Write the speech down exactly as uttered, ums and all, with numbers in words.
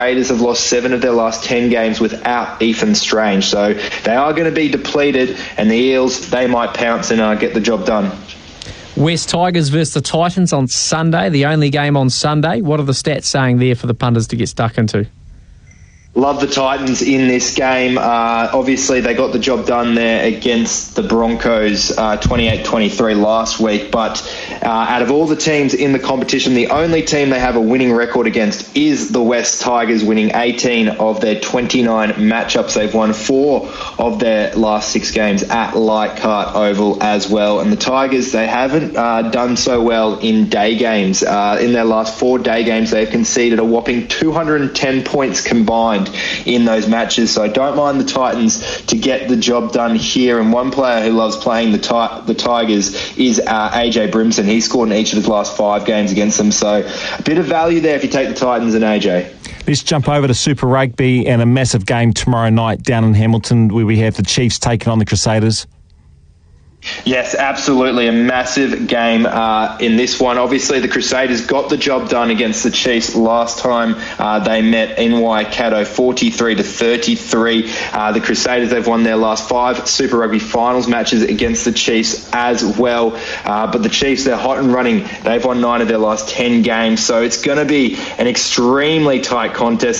Raiders have lost seven of their last ten games without Ethan Strange. So they are going to be depleted, and the Eels, they might pounce and uh, get the job done. West Tigers versus the Titans on Sunday, the only game on Sunday. What are the stats saying there for the punters to get stuck into? Love the Titans in this game. Uh, obviously, they got the job done there against the Broncos uh, twenty-eight twenty-three last week. But uh, out of all the teams in the competition, the only team they have a winning record against is the West Tigers, winning eighteen of their twenty-nine matchups. They've won four of their last six games at Leichhardt Oval as well. And the Tigers, they haven't uh, done so well in day games. Uh, in their last four day games, they've conceded a whopping two hundred ten points combined in those matches, so I don't mind the Titans to get the job done here. And one player who loves playing the ti- the Tigers is uh, A J Brimson. He's scored in each of his last five games against them, so a bit of value there if you take the Titans and A J. Let's jump over to Super Rugby and a massive game tomorrow night down in Hamilton where we have the Chiefs taking on the Crusaders. Yes, absolutely. A massive game uh, in this one. Obviously, the Crusaders got the job done against the Chiefs last time uh, they met in Waikato, forty-three to thirty-three. Uh, the Crusaders, they've won their last five Super Rugby finals matches against the Chiefs as well. Uh, but the Chiefs, they're hot and running. They've won nine of their last ten games. So it's going to be an extremely tight contest.